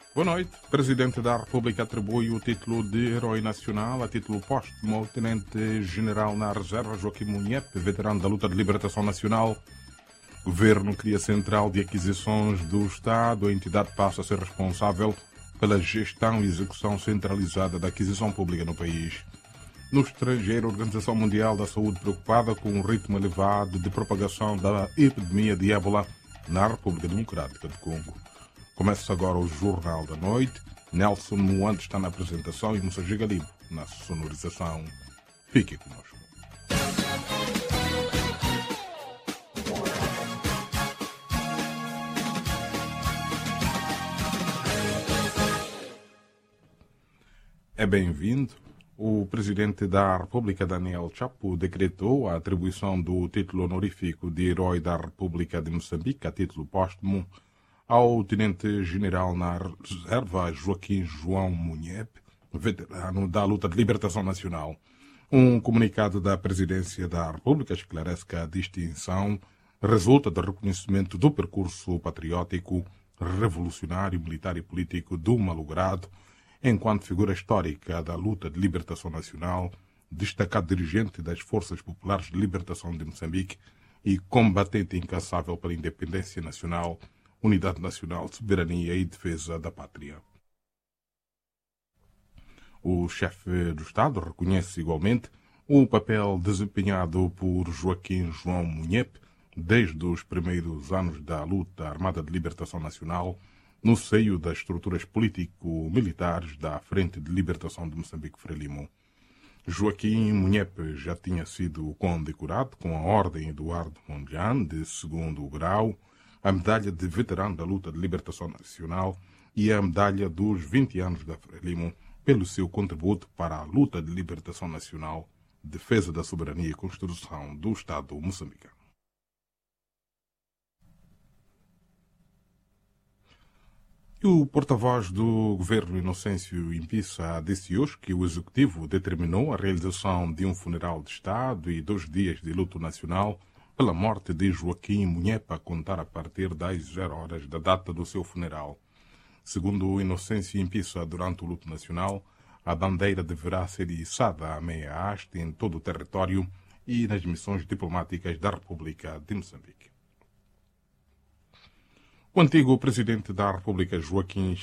Boa noite. O Presidente da República atribui o título de Herói Nacional a título póstumo ao Tenente-General na Reserva Joaquim Munhepe, veterano da luta de libertação nacional. Governo cria Central de Aquisições do Estado. A entidade passa a ser responsável pela gestão e execução centralizada da aquisição pública no país. No estrangeiro, a Organização Mundial da Saúde preocupada com o ritmo elevado de propagação da epidemia de ébola na República Democrática do Congo. Começa agora o Jornal da Noite. Nelson Moante está na apresentação e Moussa Galibo na sonorização. Fique conosco. É bem-vindo. O Presidente da República, Daniel Chapo, decretou a atribuição do título honorífico de Herói da República de Moçambique, a título póstumo, ao Tenente-General na Reserva Joaquim João Munhepe, veterano da luta de libertação nacional. Um comunicado da Presidência da República esclarece que a distinção resulta do reconhecimento do percurso patriótico, revolucionário, militar e político do malogrado, enquanto figura histórica da luta de libertação nacional, destacado dirigente das Forças Populares de Libertação de Moçambique e combatente incansável pela independência nacional, unidade nacional, soberania e defesa da pátria. O chefe do Estado reconhece igualmente o papel desempenhado por Joaquim João Munhepe desde os primeiros anos da luta armada de libertação nacional no seio das estruturas político-militares da Frente de Libertação de Moçambique Frelimo. Joaquim Munhepe já tinha sido condecorado com a Ordem Eduardo Mondlane de segundo grau, a medalha de veterano da luta de libertação nacional e a medalha dos 20 anos da Frelimo pelo seu contributo para a luta de libertação nacional, defesa da soberania e construção do Estado moçambicano. E o porta-voz do governo Inocêncio Impissa disse hoje que o Executivo determinou a realização de um funeral de Estado e 2 dias de luto nacional pela morte de Joaquim Munhepe, a contar a partir das 0 horas da data do seu funeral. Segundo o Inocêncio Impissa, durante o luto nacional, a bandeira deverá ser içada à meia haste em todo o território e nas missões diplomáticas da República de Moçambique. O antigo Presidente da República, Joaquim